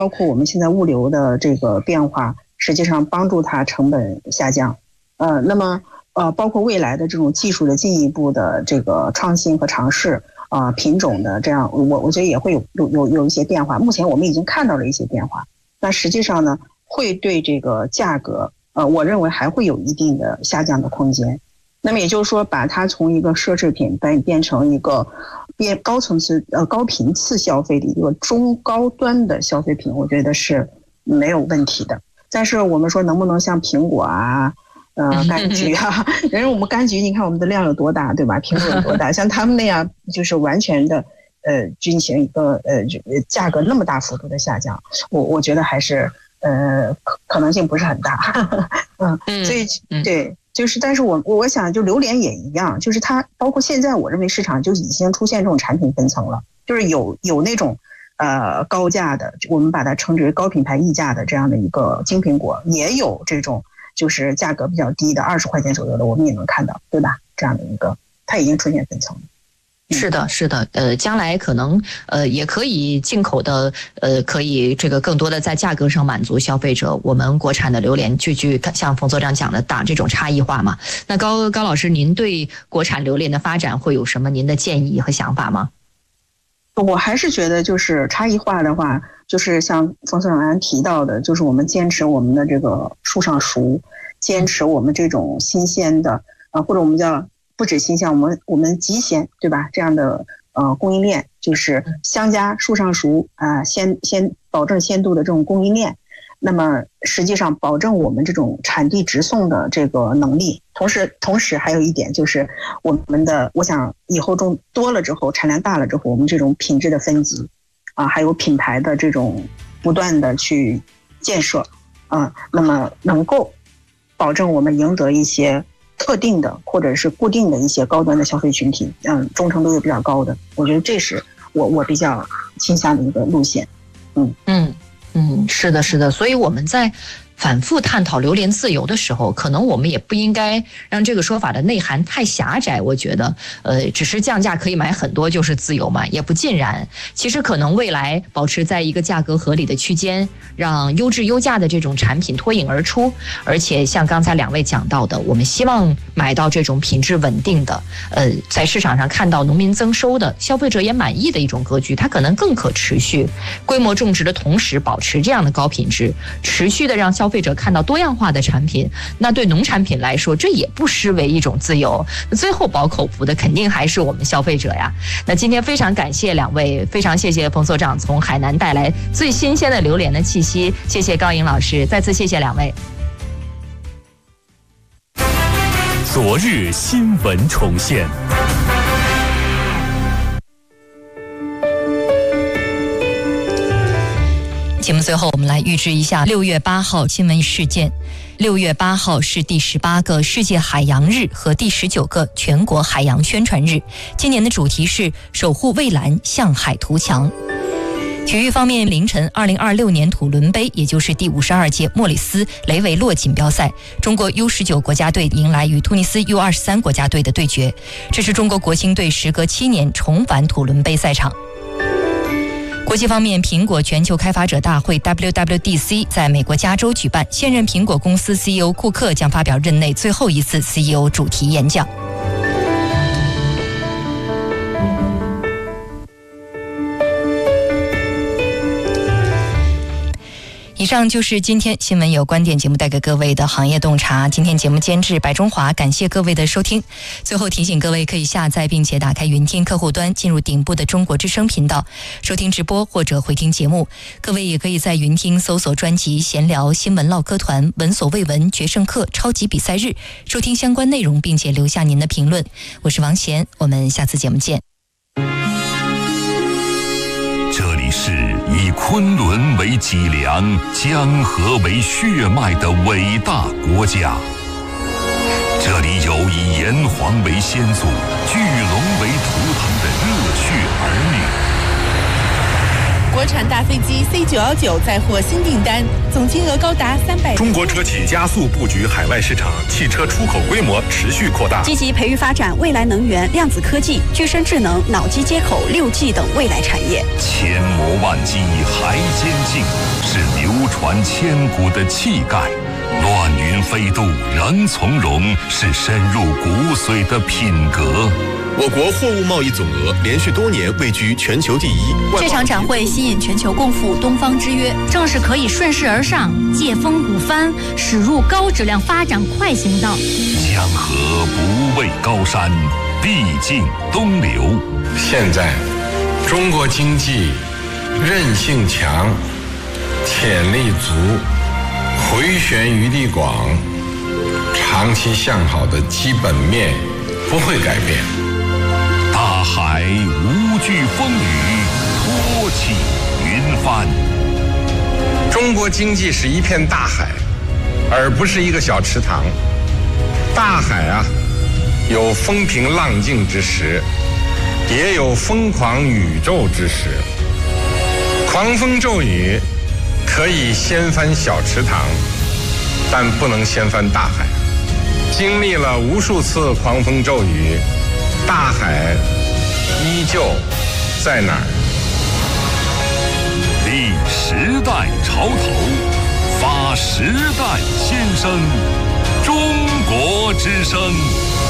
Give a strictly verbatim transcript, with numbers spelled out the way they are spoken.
包括我们现在物流的这个变化，实际上帮助它成本下降。呃，那么呃，包括未来的这种技术的进一步的这个创新和尝试，啊、呃，品种的这样，我我觉得也会有有有有一些变化。目前我们已经看到了一些变化，那实际上呢，会对这个价格，呃，我认为还会有一定的下降的空间。那么也就是说，把它从一个奢侈品变变成一个变高层次呃高频次消费的一个中高端的消费品，我觉得是没有问题的。但是我们说能不能像苹果啊？呃，柑橘啊，人我们柑橘，你看我们的量有多大，对吧？苹果有多大？像他们那样，就是完全的，呃，进行一个呃价格那么大幅度的下降，我我觉得还是呃可可能性不是很大。嗯，所以对，就是，但是我我想，就榴莲也一样，就是它包括现在，我认为市场就已经出现这种产品分层了，就是有有那种呃高价的，我们把它称之为高品牌溢价的这样的一个金苹果，也有这种。就是价格比较低的二十块钱左右的，我们也能看到，对吧？这样的一个，它已经出现分层了。 是的，是的，呃，将来可能呃也可以进口的，呃，可以这个更多的在价格上满足消费者。我们国产的榴莲，句句像冯所长讲的，打这种差异化嘛。那高高老师，您对国产榴莲的发展会有什么您的建议和想法吗？ 我还是觉得，就是差异化的话，就是像冯所长刚才提到的，就是我们坚持我们的这个树上熟，坚持我们这种新鲜的啊，或者我们叫不止新鲜，我们我们极鲜，对吧？这样的呃供应链，就是相加树上熟啊，鲜鲜保证鲜度的这种供应链。那么实际上保证我们这种产地直送的这个能力，同时同时还有一点就是我们的，我想以后种多了之后，产量大了之后，我们这种品质的分级啊，还有品牌的这种不断的去建设啊，那么能够保证我们赢得一些特定的或者是固定的一些高端的消费群体，嗯，忠诚度也比较高的，我觉得这是我我比较倾向的一个路线。嗯嗯嗯，是的，是的，所以我们在反复探讨榴莲自由的时候，可能我们也不应该让这个说法的内涵太狭窄。我觉得，呃，只是降价可以买很多就是自由嘛，也不尽然。其实可能未来保持在一个价格合理的区间，让优质优价的这种产品脱颖而出。而且像刚才两位讲到的，我们希望买到这种品质稳定的，呃，在市场上看到农民增收的，消费者也满意的一种格局，它可能更可持续。规模种植的同时，保持这样的高品质，持续的让消费者看到多样化的产品，那对农产品来说，这也不失为一种自由。最后饱口福的肯定还是我们消费者呀。那今天非常感谢两位，非常谢谢冯所长从海南带来最新鲜的榴莲的气息，谢谢高颖老师，再次谢谢两位。 昨日新闻重现。 节目最后，我们来预知一下六月八号新闻事件。六月八号是第十八个世界海洋日和第十九个全国海洋宣传日。今年的主题是守护蔚蓝，向海图强。体育方面，凌晨二零二六年土伦杯，也就是第五十二届莫里斯雷维洛锦标赛，中国 U 十九 国家队迎来与突尼斯 U 二十三 国家队的对决。这是中国国青队时隔七年重返土伦杯赛场。国际方面，苹果全球开发者大会 W W D C 在美国加州举办，现任苹果公司 C E O 库克将发表任内最后一次 C E O 主题演讲。以上就是今天新闻有观点节目带给各位的行业洞察。今天节目监制白中华，感谢各位的收听。最后提醒各位，可以下载并且打开云听客户端，进入顶部的中国之声频道，收听直播或者回听节目。各位也可以在云听搜索专辑闲聊、新闻唠嗑团、闻所未闻、决胜课、超级比赛日，收听相关内容，并且留下您的评论。我是王贤，我们下次节目见。 这里是以昆仑为脊梁、江河为血脉的伟大国家，这里有以炎黄为先祖、巨龙为图腾的热血儿女， 国产大飞机 C 九一九再获新订单，总金额高达三百。 中国车企加速布局海外市场，汽车出口规模持续扩大， 积极培育发展未来能源、量子科技、具身智能、脑机接口、六 G 等未来产业。 千磨万击还坚劲，是流传千古的气概；乱云飞渡仍从容，是深入骨髓的品格。 我国货物贸易总额连续多年位居全球第一。 这场展会吸引全球共赴东方之约， 正是可以顺势而上，借风鼓帆，驶入高质量发展快行道。 江河不畏高山，必尽东流。 现在，中国经济韧性强，潜力足，回旋余地广，长期向好的基本面不会改变。 大海无惧风雨，托起云帆。 中国经济是一片大海，而不是一个小池塘。大海啊，有风平浪静之时，也有疯狂宇宙之时。狂风骤雨可以掀翻小池塘，但不能掀翻大海。经历了无数次狂风骤雨，大海依旧在哪儿？ 立时代潮头，发时代先声，中国之声。